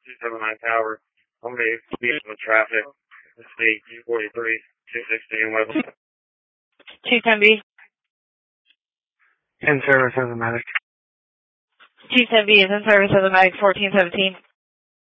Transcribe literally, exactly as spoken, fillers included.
two seven nine Tower. I'm going to be with traffic. This is the two forty-three, two sixty, and West. two ten B. In service of the medic. two ten B is in service of the medic, fourteen seventeen.